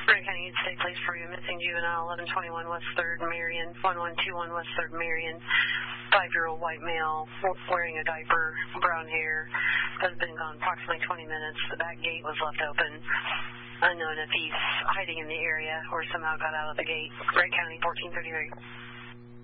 Grant County Youth State Police for your missing juvenile, 1121 West 3rd, Marion, 1121 West 3rd, Marion. 5-year-old white male wearing a diaper, brown hair, has been gone approximately 20 minutes. The back gate was left open. Unknown if he's hiding in the area or somehow got out of the gate. Grant County, 1433.